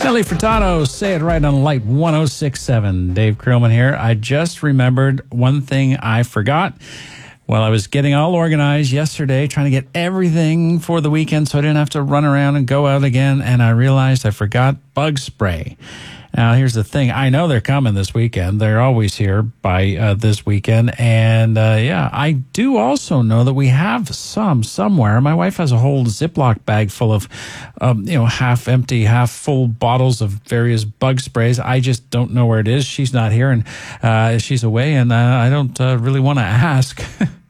Nelly Furtado, say it right on Light 106.7. Dave Krillman here. I just remembered one thing I forgot. Well, I was getting all organized yesterday, trying to get everything for the weekend so I didn't have to run around and go out again, and I realized I forgot bug spray. Now, here's the thing. I know they're coming this weekend. They're always here by this weekend. And, I do also know that we have some somewhere. My wife has a whole Ziploc bag full of, half empty, half full bottles of various bug sprays. I just don't know where it is. She's not here, and she's away, and I don't really want to ask.